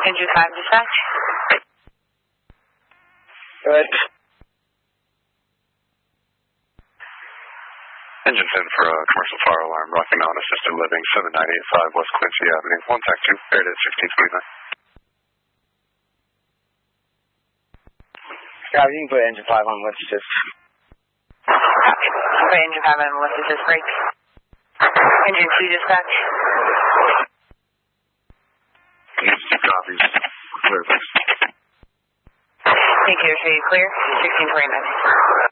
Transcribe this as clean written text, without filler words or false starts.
Engine 5 dispatch. Good. Engine 10 for a commercial fire alarm, Rocky Mountain Assisted Living, 7985 West Quincy Avenue. Contact 2, aired at 1629. Yeah, you can put engine 5 on lift assist. Copy. Put engine 5 on lift assist brake. Engine 2 dispatch. Needs 2 copies. Clear, please. Thank you. Show you clear. 1629.